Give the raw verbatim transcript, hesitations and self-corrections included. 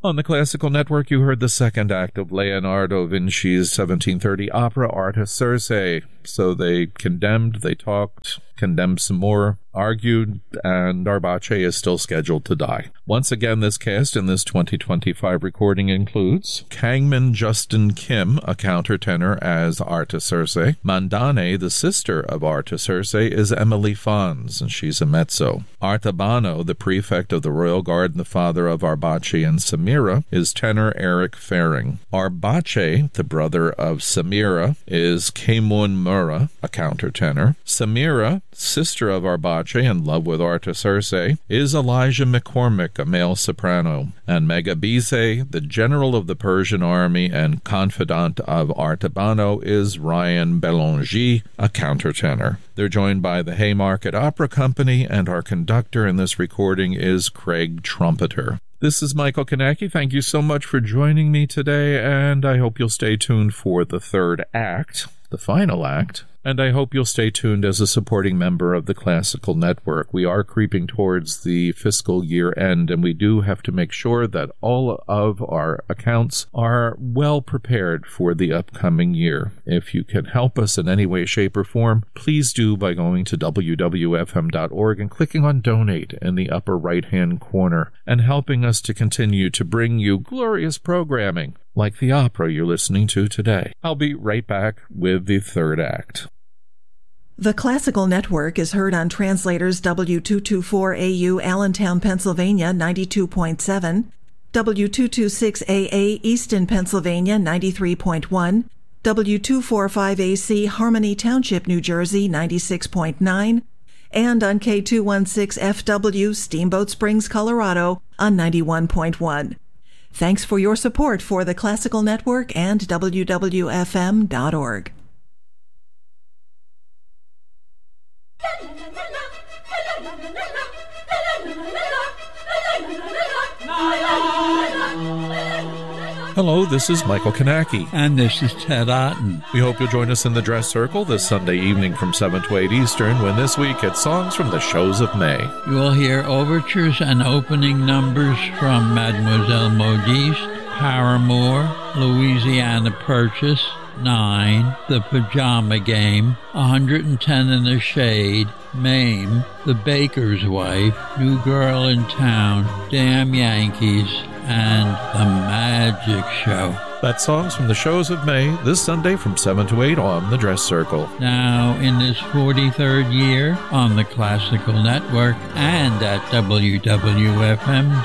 On the Classical Network, you heard the second act of Leonardo Vinci's seventeen thirty opera Artaserse. So they condemned, they talked, condemned some more, argued, and Arbace is still scheduled to die. Once again, this cast in this twenty twenty-five recording includes Kangman Justin Kim, a countertenor as Artaserse. Mandane, the sister of Artaserse, is Emily Fons, and she's a mezzo. Artabano, the prefect of the Royal Guard and the father of Arbace and Samira, is tenor Eric Faring. Arbace, the brother of Samira, is Keimun Mura, a countertenor. Samira, sister of Arbace, in love with Artaserse, is Elijah McCormick, a male soprano, and Megabize, the general of the Persian army and confidant of Artabano, is Ryan Belangi, a countertenor. They're joined by the Haymarket Opera Company, and our conductor in this recording is Craig Trumpeter. This is Michael Kanaki. Thank you so much for joining me today, and I hope you'll stay tuned for the third act, the final act. And I hope you'll stay tuned as a supporting member of the Classical Network. We are creeping towards the fiscal year end, and we do have to make sure that all of our accounts are well prepared for the upcoming year. If you can help us in any way, shape, or form, please do by going to w w f m dot org and clicking on Donate in the upper right-hand corner, and helping us to continue to bring you glorious programming like the opera you're listening to today. I'll be right back with the third act. The Classical Network is heard on Translators W two twenty-four A U Allentown, Pennsylvania ninety-two point seven, W two twenty-six A A Easton, Pennsylvania ninety-three point one, W two forty-five A C Harmony Township, New Jersey ninety-six point nine, and on K two sixteen F W Steamboat Springs, Colorado on ninety-one point one. Thanks for your support for the Classical Network and W W F M dot org. Hello, this is Michael Kanaki. And this is Ted Otten. We hope you'll join us in the Dress Circle this Sunday evening from seven to eight Eastern, when this week it's songs from the shows of May. You will hear overtures and opening numbers from Mademoiselle Modiste, Paramore, Louisiana Purchase, Nine, The Pajama Game, one hundred ten in the Shade, Mame, The Baker's Wife, New Girl in Town, Damn Yankees, and The Magic Show. That's songs from the shows of May, this Sunday from seven to eight on the Dress Circle. Now, in this forty-third year on the Classical Network and at W W F M